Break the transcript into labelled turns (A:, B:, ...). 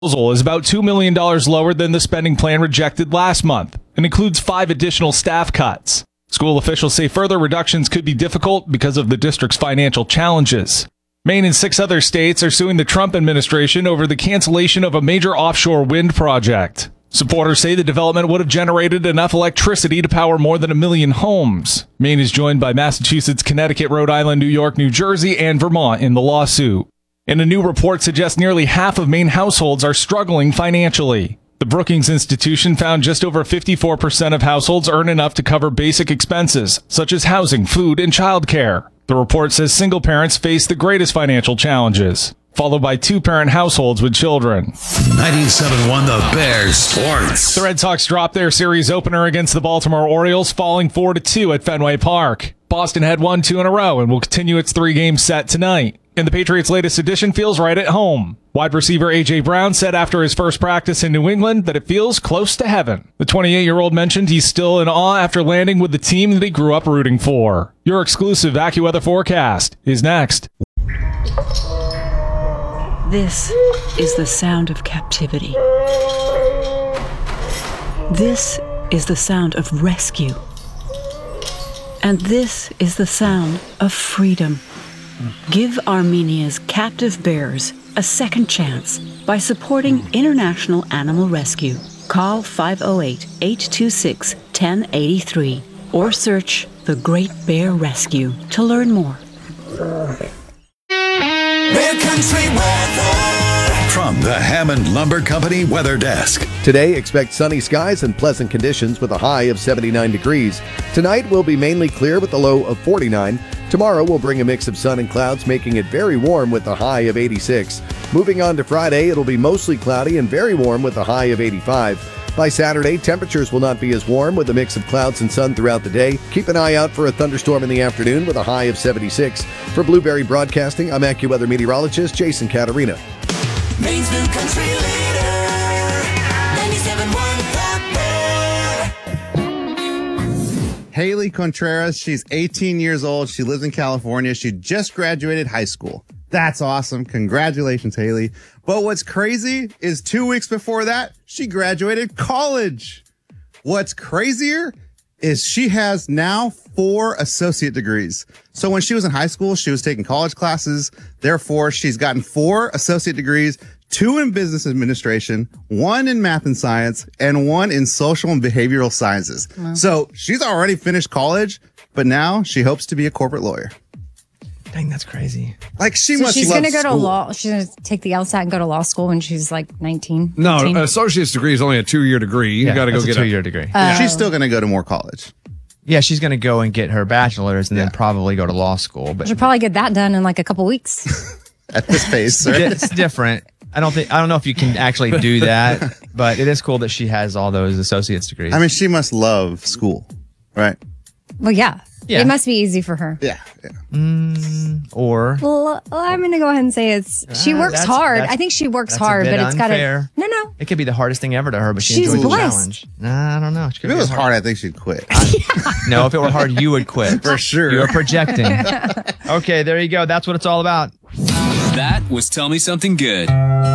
A: proposal is about $2 million lower than the spending plan rejected last month and includes 5 additional staff cuts. School officials say further reductions could be difficult because of the district's financial challenges. Maine and 6 other states are suing the Trump administration over the cancellation of a major offshore wind project. Supporters say the development would have generated enough electricity to power more than 1 million homes. Maine is joined by Massachusetts, Connecticut, Rhode Island, New York, New Jersey, and Vermont in the lawsuit. And a new report suggests nearly half of Maine households are struggling financially. The Brookings Institution found just over 54% of households earn enough to cover basic expenses, such as housing, food, and childcare. The report says single parents face the greatest financial challenges, followed by 2-parent households with children.
B: 97.1 The Bears Sports.
A: The Red Sox dropped their series opener against the Baltimore Orioles, falling 4-2 at Fenway Park. Boston had won 2 in a row and will continue its 3-game set tonight. And the Patriots' latest addition feels right at home. Wide receiver A.J. Brown said after his first practice in New England that it feels close to heaven. The 28-year-old mentioned he's still in awe after landing with the team that he grew up rooting for. Your exclusive AccuWeather forecast is next.
C: This is the sound of captivity. This is the sound of rescue. And this is the sound of freedom. Give Armenia's captive bears a second chance by supporting International Animal Rescue. Call 508-826-1083 or search The Great Bear Rescue to learn more.
B: Mid-Country weather. From the Hammond Lumber Company Weather Desk.
D: Today, expect sunny skies and pleasant conditions with a high of 79 degrees. Tonight will be mainly clear with a low of 49. Tomorrow will bring a mix of sun and clouds, making it very warm with a high of 86. Moving on to Friday, it'll be mostly cloudy and very warm with a high of 85. By Saturday, temperatures will not be as warm with a mix of clouds and sun throughout the day. Keep an eye out for a thunderstorm in the afternoon with a high of 76. For Blueberry Broadcasting, I'm AccuWeather meteorologist Jason Caterina.
E: Maine's new country leader, 97.1 The Bear.
F: Haley Contreras, she's 18 years old. She lives in California. She just graduated high school. That's awesome. Congratulations, Haley. But what's crazy is 2 weeks before that, she graduated college. What's crazier is she has now 4 associate degrees. So when she was in high school, she was taking college classes. Therefore, she's gotten 4 associate degrees, 2 in business administration, 1 in math and science, and 1 in social and behavioral sciences. Wow. So she's already finished college, but now she hopes to be a corporate lawyer.
G: Dang, that's crazy.
F: Like
H: she's going to go to law. She's going to take the LSAT and go to law school when she's like 19.
I: No,
H: 18.
I: an associate's degree is only a 2-year degree. You got to go get
G: a 2-year degree.
F: She's still going to go to more college.
G: Yeah, she's going to go and get her bachelor's and then probably go to law school. But
H: she'll probably get that done in like a couple weeks.
F: At this pace, sir.
G: It's different. I don't know if you can actually do that, but it is cool that she has all those associate's degrees.
F: I mean, she must love school, right?
H: Well, yeah. It must be easy for her.
F: Yeah.
H: Well, I'm going to go ahead and say she works hard. I think she works hard, but it's got to. No.
G: It could be the hardest thing ever to her, but she enjoys the challenge. Nah, I don't know.
F: If it was hard, I think she'd quit.
G: No, if it were hard, you would quit.
F: For sure.
G: You're projecting. Okay, there you go. That's what it's all about.
J: That was Tell Me Something Good.